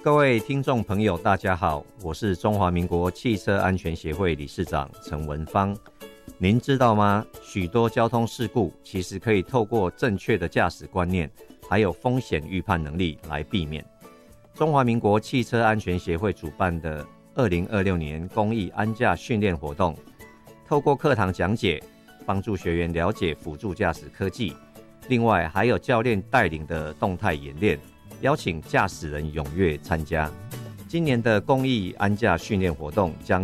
各位听众朋友大家好，我是中华民国汽车安全协会理事长陈文芳。您知道吗？许多交通事故其实可以透过正确的驾驶观念还有风险预判能力来避免。中华民国汽车安全协会主办的2026年公益安驾训练活动，透过课堂讲解帮助学员了解辅助驾驶科技，另外还有教练带领的动态演练，邀请驾驶人踊跃参加。今年的公益安驾训练活动将